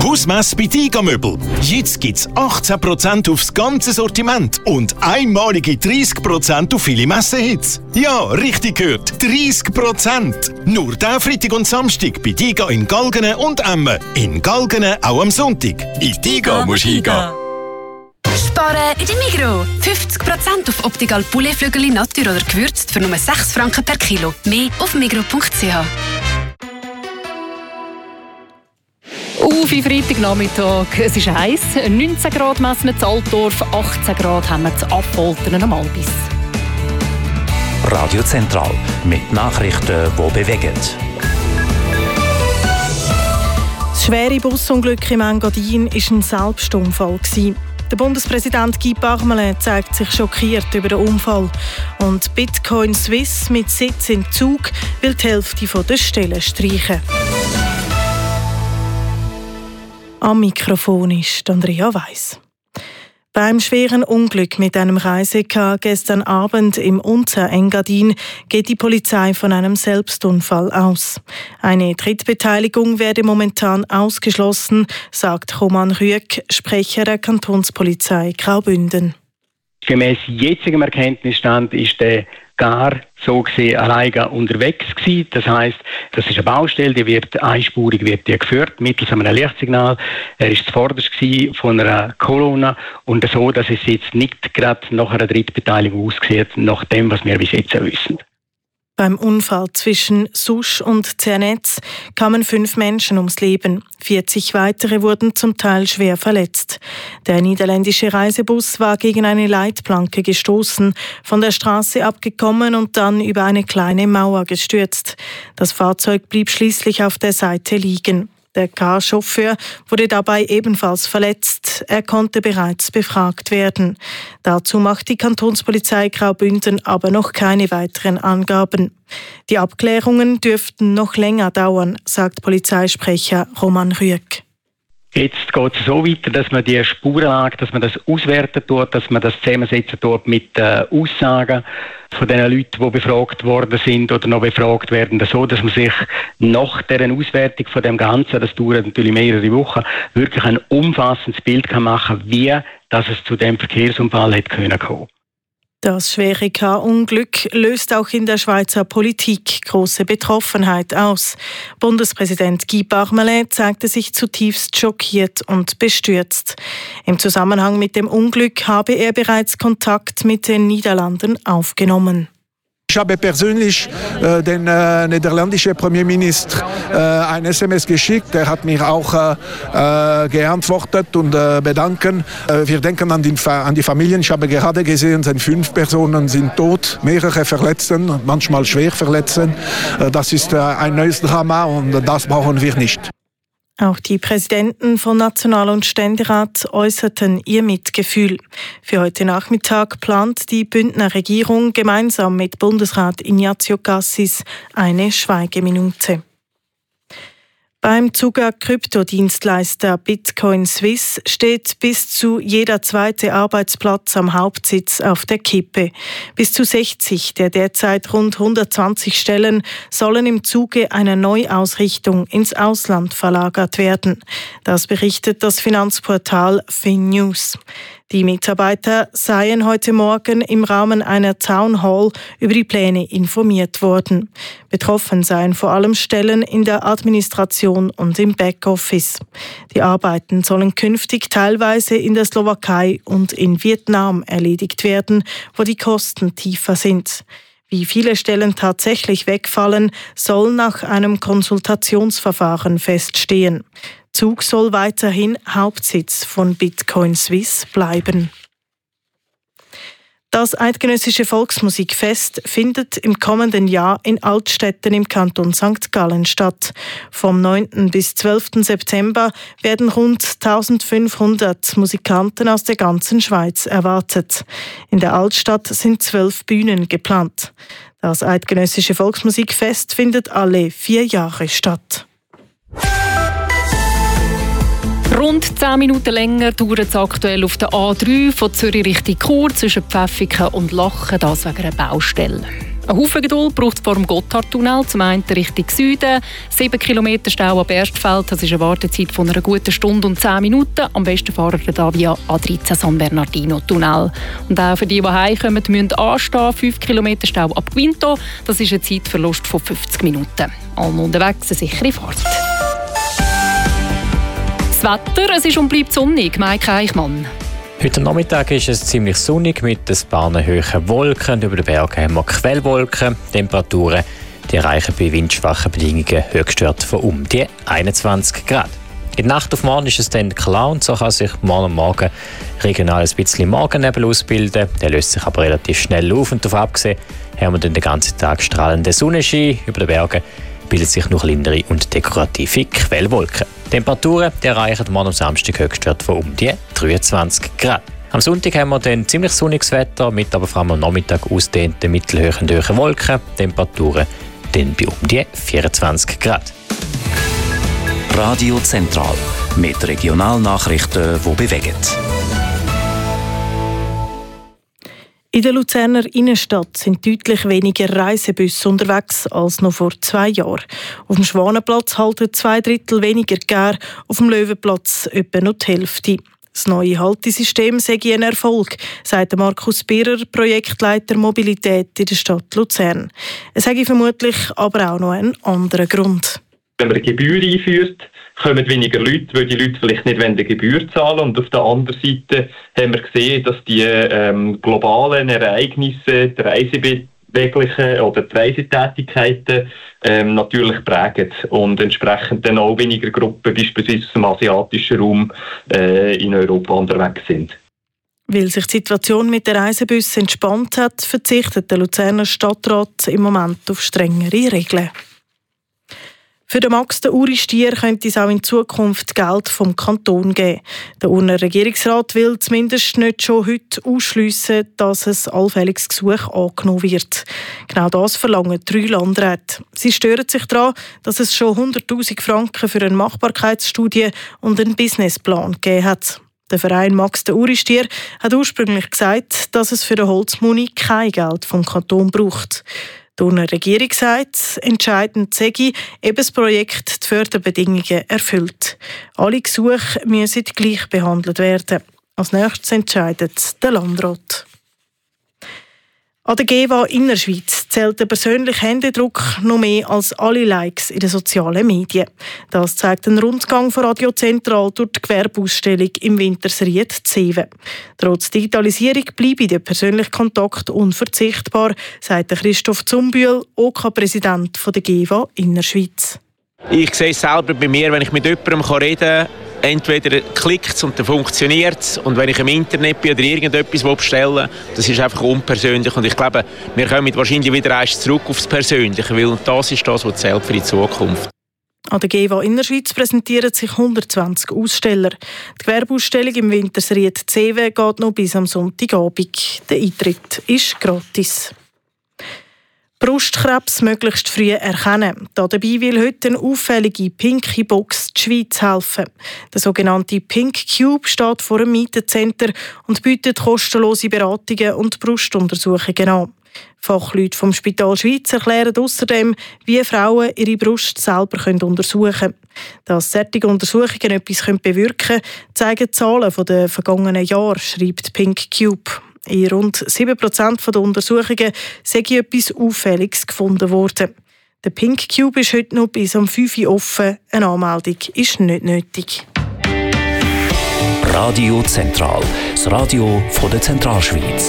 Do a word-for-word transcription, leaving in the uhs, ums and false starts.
Hausmesse bei Tiga Möbel. Jetzt gibt's achtzehn Prozent aufs ganze Sortiment und einmalige dreißig Prozent auf viele Messehits. Ja, richtig gehört, dreißig Prozent. Nur diesen Freitag und Samstag bei Tiga in Galgenen und Emmen. In Galgenen auch am Sonntag. In Tiga musst du hingehen. Sparen in der Migros. fünfzig Prozent auf Optical Pouletflügel Natur oder gewürzt für nur sechs Franken per Kilo. Mehr auf migros punkt c h. Auf in Freitagnachmittag. Es ist heiß. neunzehn Grad messen wir in Altdorf, achtzehn Grad haben wir in Affoltern am Albis. Radio Zentral mit Nachrichten, die bewegen. Das schwere Busunglück im Engadin war ein Selbstunfall. Der Bundespräsident Guy Parmelin zeigt sich schockiert über den Unfall. Und Bitcoin Suisse mit Sitz in Zug will die Hälfte der Stellen streichen. Am Mikrofon ist Andrea Weiss. Beim schweren Unglück mit einem Reiseccar gestern Abend im Unterengadin geht die Polizei von einem Selbstunfall aus. Eine Drittbeteiligung werde momentan ausgeschlossen, sagt Roman Rüegg, Sprecher der Kantonspolizei Graubünden. Gemäss jetzigem Erkenntnisstand ist der Car so gesehen alleine unterwegs gewesen. Das heisst, das ist eine Baustelle, die wird einspurig wird die geführt mittels einem Lichtsignal. Er ist zuvorderst gewesen von einer Kolonne und so, dass es jetzt nicht gerade nach einer Drittbeteiligung aussieht, nach dem, was wir bis jetzt wissen. Beim Unfall zwischen Souche und Zernetz kamen fünf Menschen ums Leben. vierzig weitere wurden zum Teil schwer verletzt. Der niederländische Reisebus war gegen eine Leitplanke gestoßen, von der Straße abgekommen und dann über eine kleine Mauer gestürzt. Das Fahrzeug blieb schließlich auf der Seite liegen. Der Car-Chauffeur wurde dabei ebenfalls verletzt. Er konnte bereits befragt werden. Dazu macht die Kantonspolizei Graubünden aber noch keine weiteren Angaben. Die Abklärungen dürften noch länger dauern, sagt Polizeisprecher Roman Rüegg. Jetzt geht es so weiter, dass man die Spurenlage, dass man das auswerten tut, dass man das zusammensetzen tut mit äh, Aussagen von den Leuten, die befragt worden sind oder noch befragt werden, so dass man sich nach deren Auswertung von dem Ganzen, das dauert natürlich mehrere Wochen, wirklich ein umfassendes Bild kann machen, wie dass es zu dem Verkehrsunfall hätte können kommen. Das schwere Car-Unglück löst auch in der Schweizer Politik große Betroffenheit aus. Bundespräsident Guy Parmelin zeigte sich zutiefst schockiert und bestürzt. Im Zusammenhang mit dem Unglück habe er bereits Kontakt mit den Niederlanden aufgenommen. Ich habe persönlich äh, den äh, niederländischen Premierminister äh, ein S M S geschickt. Er hat mir auch äh, geantwortet und äh, bedanken. Äh, wir denken an die, an die Familien. Ich habe gerade gesehen, sind fünf Personen sind tot, mehrere Verletzten, manchmal schwer Verletzten. Äh, das ist äh, ein neues Drama und das brauchen wir nicht. Auch die Präsidenten von National- und Ständerat äußerten ihr Mitgefühl. Für heute Nachmittag plant die Bündner Regierung gemeinsam mit Bundesrat Ignazio Cassis eine Schweigeminute. Beim Zugang-Kryptodienstleister Bitcoin Suisse steht bis zu jeder zweite Arbeitsplatz am Hauptsitz auf der Kippe. Bis zu sechzig der derzeit rund hundertzwanzig Stellen sollen im Zuge einer Neuausrichtung ins Ausland verlagert werden. Das berichtet das Finanzportal FinNews. Die Mitarbeiter seien heute Morgen im Rahmen einer Town Hall über die Pläne informiert worden. Betroffen seien vor allem Stellen in der Administration und im Backoffice. Die Arbeiten sollen künftig teilweise in der Slowakei und in Vietnam erledigt werden, wo die Kosten tiefer sind. Wie viele Stellen tatsächlich wegfallen, soll nach einem Konsultationsverfahren feststehen. Zug soll weiterhin Hauptsitz von Bitcoin Suisse bleiben. Das Eidgenössische Volksmusikfest findet im kommenden Jahr in Altstetten im Kanton Sankt Gallen statt. Vom neunten bis zwölften September werden rund eintausendfünfhundert Musikanten aus der ganzen Schweiz erwartet. In der Altstadt sind zwölf Bühnen geplant. Das Eidgenössische Volksmusikfest findet alle vier Jahre statt. Rund zehn Minuten länger dauert es aktuell auf der A drei von Zürich Richtung Chur zwischen Pfäffiken und Lachen, das wegen einer Baustelle. Ein Haufen Geduld braucht es vor dem Gotthardtunnel, zum einen Richtung Süden. sieben Kilometer Stau ab Erstfeld, das ist eine Wartezeit von einer guten Stunde und zehn Minuten. Am besten fahren wir da via A dreizehn San Bernardino Tunnel. Und auch für die, die heimkommen, müssen anstehen. fünf Kilometer Stau ab Quinto, das ist ein Zeitverlust von fünfzig Minuten. Allen unterwegs eine sichere Fahrt. Das Wetter, es ist und bleibt sonnig, Maike Eichmann. Heute Nachmittag ist es ziemlich sonnig mit ein paar hohen Wolken. Über den Bergen haben wir Quellwolken. Temperaturen die erreichen bei windschwachen Bedingungen Höchstwerte von um die einundzwanzig Grad. In der Nacht auf morgen ist es dann klar und so kann sich morgen und morgen regional ein bisschen Morgennebel ausbilden. Der löst sich aber relativ schnell auf und davon abgesehen haben wir dann den ganzen Tag strahlenden Sonnenschein. Über den Bergen bilden sich noch kleinere und dekorative Quellwolken. Die Temperaturen die erreichen morgen am Samstag Höchstwert von um die dreiundzwanzig Grad. Am Sonntag haben wir dann ziemlich sonniges Wetter, mit aber vor allem am Nachmittag ausdehnten mittelhohen und hohen Wolken. Temperaturen dann bei um die vierundzwanzig Grad. Radio Zentral mit Regionalnachrichten, die bewegen. In der Luzerner Innenstadt sind deutlich weniger Reisebusse unterwegs als noch vor zwei Jahren. Auf dem Schwanenplatz halten zwei Drittel weniger Gär, auf dem Löwenplatz etwa noch die Hälfte. Das neue Haltesystem sei ein Erfolg, sagt Markus Birrer, Projektleiter Mobilität in der Stadt Luzern. Es sei vermutlich aber auch noch einen anderen Grund. Wenn man eine Gebühr einführt, kommen weniger Leute, weil die Leute vielleicht nicht eine Gebühr zahlen. Und auf der anderen Seite haben wir gesehen, dass die ähm, globalen Ereignisse, die Reisebeweglichen oder die Reisetätigkeiten ähm, natürlich prägen und entsprechend dann auch weniger Gruppen, beispielsweise aus dem asiatischen Raum, äh, in Europa unterwegs sind. Weil sich die Situation mit den Reisebussen entspannt hat, verzichtet der Luzerner Stadtrat im Moment auf strengere Regeln. Für den Max den Uri-Stier könnte es auch in Zukunft Geld vom Kanton geben. Der Urner Regierungsrat will zumindest nicht schon heute ausschliessen, dass ein allfälliges Gesuch angenommen wird. Genau das verlangen drei Landräte. Sie stören sich daran, dass es schon hunderttausend Franken für eine Machbarkeitsstudie und einen Businessplan gegeben hat. Der Verein Max den Uri-Stier hat ursprünglich gesagt, dass es für den Holzmuni kein Geld vom Kanton braucht. Die Urner Regierung sagt, entscheidend sei, ob das Projekt die Förderbedingungen erfüllt. Alle Gesuche müssen gleich behandelt werden. Als nächstes entscheidet der Landrat. An der GEWA Innerschweiz zählt der persönliche Händedruck noch mehr als alle Likes in den sozialen Medien. Das zeigt ein Rundgang von Radio Zentral durch die Gewerbeausstellung im Wintersried Zeven. Trotz Digitalisierung bleibe der persönliche Kontakt unverzichtbar, sagt Christoph Zumbühl, O K-Präsident der GEWA Innerschweiz. Ich sehe es selber bei mir, wenn ich mit jemandem reden kann, entweder klickt es und dann funktioniert es. Und wenn ich im Internet bin oder irgendetwas bestellen will, das ist einfach unpersönlich. Und ich glaube, wir kommen wahrscheinlich wieder erst zurück aufs Persönliche, weil das ist das, was zählt für die Zukunft. An der GEWA Innerschweiz präsentieren sich hundertzwanzig Aussteller. Die Gewerbeausstellung im Wintersried Zeven geht noch bis am Sonntagabend. Der Eintritt ist gratis. Brustkrebs möglichst früh erkennen. Dabei will heute eine auffällige pinke Box die Schweiz helfen. Der sogenannte Pink Cube steht vor einem Mietencenter und bietet kostenlose Beratungen und Brustuntersuchungen an. Fachleute vom Spital Schweiz erklären außerdem, wie Frauen ihre Brust selber untersuchen können. Dass solche Untersuchungen etwas bewirken können, zeigen die Zahlen der vergangenen Jahre, schreibt Pink Cube. In rund sieben Prozent der Untersuchungen sei etwas Auffälliges gefunden worden. Der Pink Cube ist heute noch bis um fünf Uhr offen. Eine Anmeldung ist nicht nötig. Radio Zentral, das Radio von der Zentralschweiz.